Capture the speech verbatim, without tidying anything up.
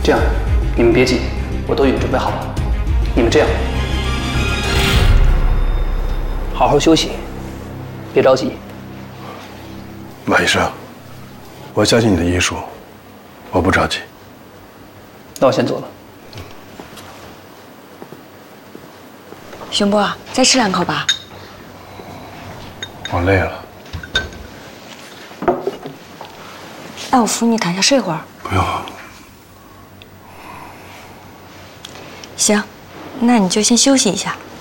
这样，你们别急，我都已经准备好了。你们这样，好好休息，别着急。 马医生，我相信你的医术，我不着急。 那我先走了。 熊波，再吃两口吧。 我累了。 那我扶你躺下睡会儿。 不用。 行，那你就先休息一下。